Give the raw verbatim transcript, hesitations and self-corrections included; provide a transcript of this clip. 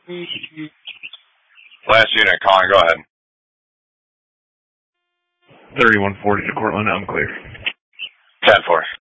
Last unit calling, go ahead. thirty-one forty to Cortland, I'm clear. ten four.